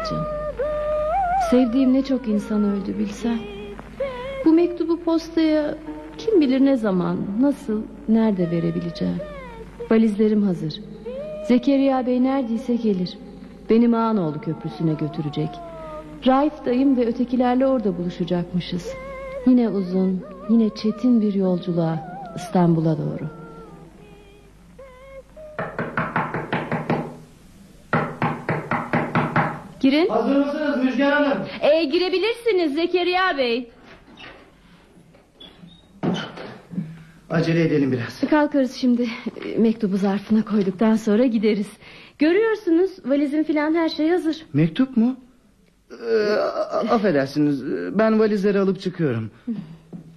alacağım. Sevdiğim ne çok insan öldü bilsen. Bu mektubu postaya kim bilir ne zaman, nasıl, nerede verebileceğim. Valizlerim hazır. Zekeriya Bey neredeyse gelir. Beni Mağanoğlu Köprüsü'ne götürecek. Raif dayım ve ötekilerle orada buluşacakmışız. Yine uzun, yine çetin bir yolculuğa, İstanbul'a doğru. Girin. Hazır mısınız Müjgan Hanım? Girebilirsiniz Zekeriya Bey. Acele edelim biraz. Kalkarız şimdi. Mektubu zarfına koyduktan sonra gideriz. Görüyorsunuz valizim filan her şey hazır. Mektup mu? Affedersiniz, ben valizleri alıp çıkıyorum.